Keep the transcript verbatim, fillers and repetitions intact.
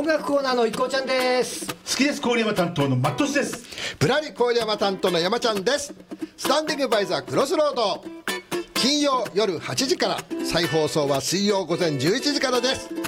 音楽コーナーのいこうちゃんです。 好きです郡山担当のマットスです。 ぶらり郡山担当の山ちゃんです。スタンディングバイザークロスロード、金曜夜はちじから、再放送は水曜午前じゅういちじからです。